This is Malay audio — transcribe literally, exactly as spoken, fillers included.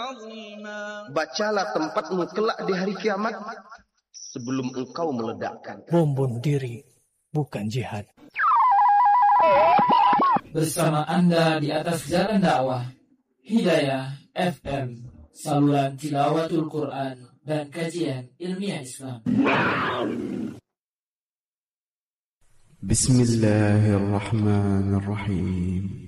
Bacalah tempatmu kelak di hari kiamat sebelum engkau meledakkan. Bom bunuh diri bukan jihad. Bersama Anda di atas jalan dakwah Hidayah F M, saluran tilawatul Quran dan kajian ilmiah Islam. Bismillahirrahmanirrahim.